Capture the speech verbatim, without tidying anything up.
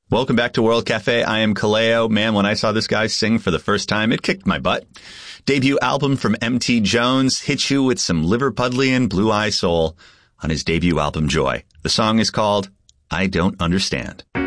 Welcome back to World Cafe. I am Kaleo. Man, when I saw this guy sing for the first time, it kicked my butt. Debut album from M T Jones hits you with some Liverpudlian Blue Eye Soul on his debut album, Joy. The song is called I Don't Understand.